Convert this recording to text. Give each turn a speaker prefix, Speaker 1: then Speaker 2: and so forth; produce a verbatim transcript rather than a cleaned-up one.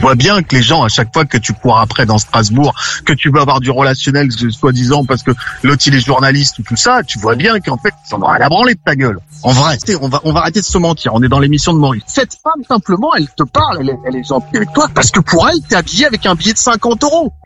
Speaker 1: vois bien que les gens, à chaque fois que tu cours après dans Strasbourg, que tu veux avoir du relationnel, soi-disant, parce que l'autre il est journaliste ou tout ça, tu vois bien qu'en fait, ils en ont rien à branler de ta gueule. En vrai, on va, on va arrêter de se mentir. On est dans l'émission de Maurice. Cette femme, simplement, elle te parle, elle est, elle est gentille avec toi, parce que pour elle, t'es habillé avec un billet de cinquante euros.